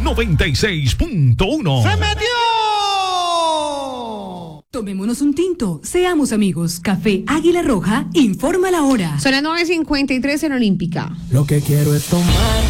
96.1. ¡Se metió! Tomémonos un tinto, seamos amigos. Café Águila Roja informa la hora. Son las 9:53 en Olímpica. Lo que quiero es tomar